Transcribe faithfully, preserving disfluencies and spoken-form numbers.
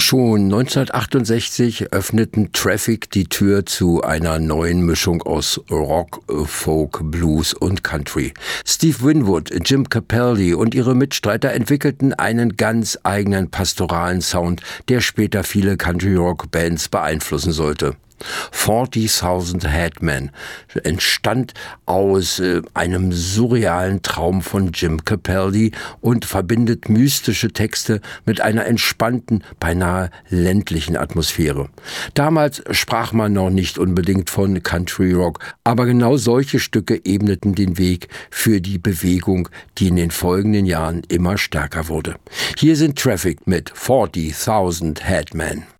Schon neunzehnhundertachtundsechzig öffneten Traffic die Tür zu einer neuen Mischung aus Rock, Folk, Blues und Country. Steve Winwood, Jim Capaldi und ihre Mitstreiter entwickelten einen ganz eigenen pastoralen Sound, der später viele Country-Rock-Bands beeinflussen sollte. forty thousand Headmen entstand aus äh, einem surrealen Traum von Jim Capaldi und verbindet mystische Texte mit einer entspannten, beinahe ländlichen Atmosphäre. Damals sprach man noch nicht unbedingt von Country Rock, aber genau solche Stücke ebneten den Weg für die Bewegung, die in den folgenden Jahren immer stärker wurde. Hier sind Traffic mit forty thousand Headmen.